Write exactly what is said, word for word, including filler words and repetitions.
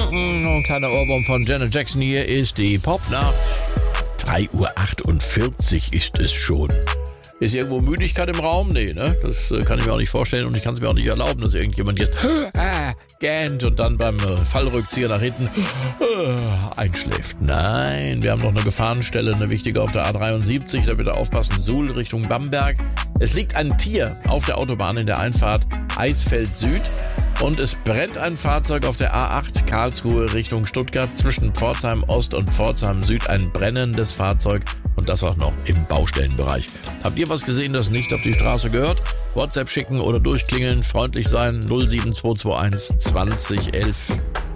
Ein kleiner Ohrwurm von Janet Jackson. Hier ist die Popnacht. drei Uhr achtundvierzig ist es schon. Ist irgendwo Müdigkeit im Raum? Nee, ne? Das äh, kann ich mir auch nicht vorstellen und ich kann es mir auch nicht erlauben, dass irgendjemand jetzt ah, gähnt und dann beim äh, Fallrückzieher nach hinten äh, einschläft. Nein, wir haben noch eine Gefahrenstelle, eine wichtige auf der A dreiundsiebzig. Da bitte aufpassen, Suhl Richtung Bamberg. Es liegt ein Tier auf der Autobahn in der Einfahrt Eisfeld Süd. Und es brennt ein Fahrzeug auf der A acht Karlsruhe Richtung Stuttgart zwischen Pforzheim Ost und Pforzheim Süd. Ein brennendes Fahrzeug und das auch noch im Baustellenbereich. Habt ihr was gesehen, das nicht auf die Straße gehört? WhatsApp schicken oder durchklingeln, freundlich sein null sieben zwei zwei eins zwanzig elf.